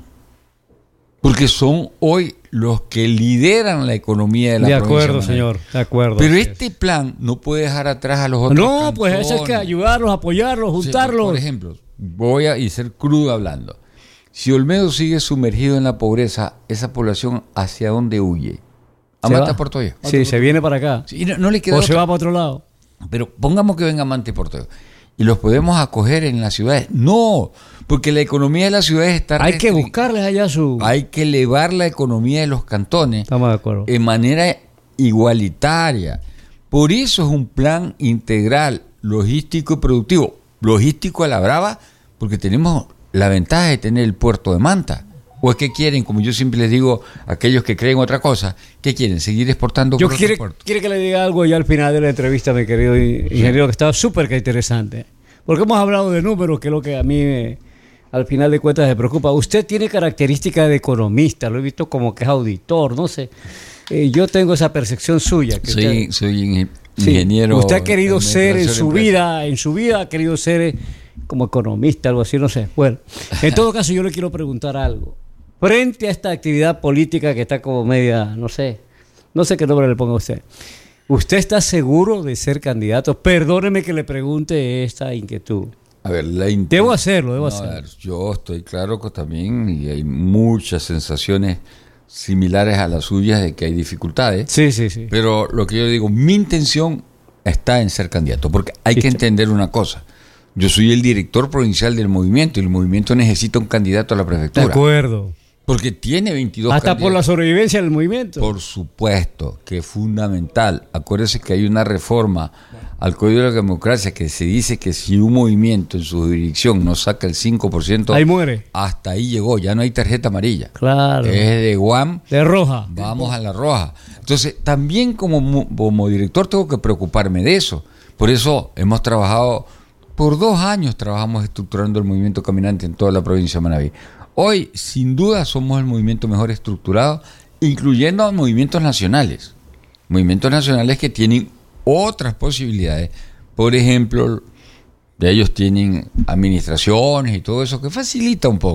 Porque son hoy los que lideran la economía de la provincia. De acuerdo, señor, de acuerdo. Pero este plan no puede dejar atrás a los otros cantones. Pues eso es que ayudarlos, apoyarlos, juntarlos. Por ejemplo, voy a ser crudo hablando. Si Olmedo sigue sumergido en la pobreza, esa población ¿hacia dónde huye? A Manta y Portoviejo. Sí, se viene para acá. Sí, no le queda o se va para otro lado. Pero pongamos que venga Manta y Portoviejo. ¿Y los podemos acoger en las ciudades? No, porque la economía de las ciudades está... Hay que buscarles allá su... Hay que elevar la economía de los cantones. Estamos de acuerdo. En manera igualitaria. Por eso es un plan integral, logístico y productivo. Logístico a la brava, porque tenemos la ventaja de tener el puerto de Manta. ¿O es que quieren, como yo siempre les digo a aquellos que creen otra cosa, qué quieren? ¿Seguir exportando por otros puertos? Quiere que le diga algo ya al final de la entrevista, mi querido ingeniero, que estaba súper interesante. Porque hemos hablado de números, que es lo que a mí al final de cuentas me preocupa. Usted tiene características de economista, lo he visto como que es auditor, no sé. Yo tengo esa percepción suya. Que soy ingeniero. Usted ha querido ser en su vida ha querido ser como economista, algo así, no sé. Bueno, en todo caso yo le quiero preguntar algo. Frente a esta actividad política que está como media, no sé qué nombre le ponga a usted. ¿Usted está seguro de ser candidato? Perdóneme que le pregunte esta inquietud. A ver, debo hacerlo. A ver, yo estoy claro que también y hay muchas sensaciones similares a las suyas de que hay dificultades. Sí. Pero lo que yo digo, mi intención está en ser candidato, porque hay que entender una cosa. Yo soy el director provincial del movimiento y el movimiento necesita un candidato a la prefectura. De acuerdo. Porque tiene 22 hasta candidatos. Por la sobrevivencia del movimiento. Por supuesto, que es fundamental. Acuérdese que hay una reforma al Código de la Democracia que se dice que si un movimiento en su jurisdicción no saca el 5%, ahí muere. Hasta ahí llegó, ya no hay tarjeta amarilla. Claro. Es de guam. De roja. Vamos a la roja. Entonces, también como director tengo que preocuparme de eso. Por eso hemos trabajado, por 2 años trabajamos estructurando el movimiento caminante en toda la provincia de Manabí. Hoy, sin duda, somos el movimiento mejor estructurado, incluyendo a movimientos nacionales. Movimientos nacionales que tienen otras posibilidades. Por ejemplo, ellos tienen administraciones y todo eso que facilita un poco.